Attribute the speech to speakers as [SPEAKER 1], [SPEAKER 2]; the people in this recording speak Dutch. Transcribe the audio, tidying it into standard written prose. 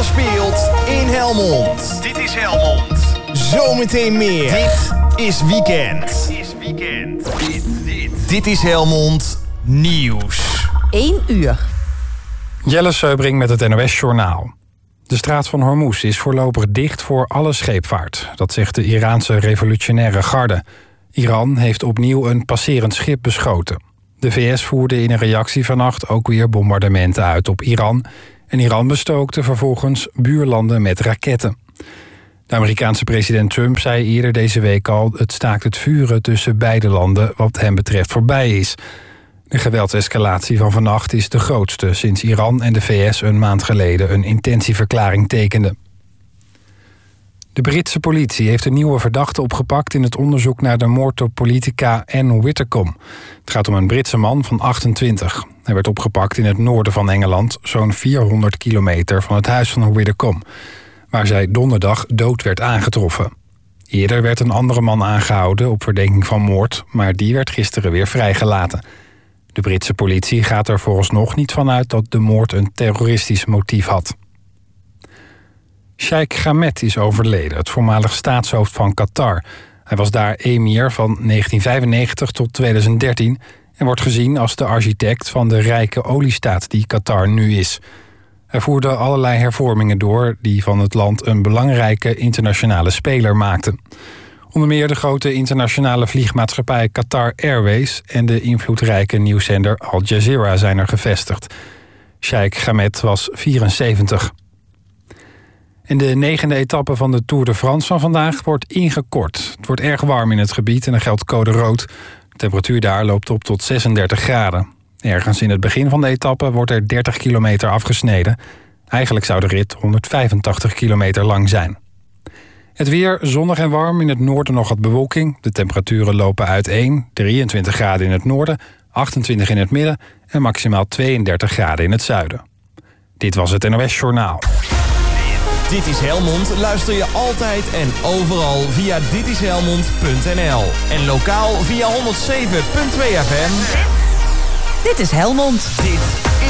[SPEAKER 1] alles speelt in Helmond.
[SPEAKER 2] Dit is Helmond.
[SPEAKER 1] Zometeen meer. Dit is Weekend. Dit is Helmond Nieuws.
[SPEAKER 3] 1 uur.
[SPEAKER 4] Jelle Seubring met het NOS-journaal. De straat van Hormuz is voorlopig dicht voor alle scheepvaart. Dat zegt de Iraanse revolutionaire garde. Iran heeft opnieuw een passerend schip beschoten. De VS voerde in een reactie vannacht ook weer bombardementen uit op Iran. En Iran bestookte vervolgens buurlanden met raketten. De Amerikaanse president Trump zei eerder deze week al... het staakt het vuren tussen beide landen wat hem betreft voorbij is. De geweldsescalatie van vannacht is de grootste... sinds Iran en de VS een maand geleden een intentieverklaring tekenden. De Britse politie heeft een nieuwe verdachte opgepakt... in het onderzoek naar de moord op politica Anne Widdecombe. Het gaat om een Britse man van 28. Hij werd opgepakt in het noorden van Engeland... zo'n 400 kilometer van het huis van Widdecombe... waar zij donderdag dood werd aangetroffen. Eerder werd een andere man aangehouden op verdenking van moord... maar die werd gisteren weer vrijgelaten. De Britse politie gaat er vooralsnog niet van uit... dat de moord een terroristisch motief had. Sheikh Ahmed is overleden, het voormalig staatshoofd van Qatar. Hij was daar emir van 1995 tot 2013... en wordt gezien als de architect van de rijke oliestaat die Qatar nu is. Hij voerde allerlei hervormingen door... die van het land een belangrijke internationale speler maakten. Onder meer de grote internationale vliegmaatschappij Qatar Airways... en de invloedrijke nieuwszender Al Jazeera zijn er gevestigd. Sheikh Ahmed was 74. En de 9e etappe van de Tour de France van vandaag wordt ingekort. Het wordt erg warm in het gebied en er geldt code rood. De temperatuur daar loopt op tot 36 graden. Ergens in het begin van de etappe wordt er 30 kilometer afgesneden. Eigenlijk zou de rit 185 kilometer lang zijn. Het weer zonnig en warm, in het noorden nog wat bewolking. De temperaturen lopen uiteen. 23 graden in het noorden, 28 in het midden... en maximaal 32 graden in het zuiden. Dit was het NOS Journaal.
[SPEAKER 1] Dit is Helmond. Luister je altijd en overal via ditishelmond.nl. En lokaal via 107.2 FM.
[SPEAKER 3] Dit is Helmond.
[SPEAKER 1] Dit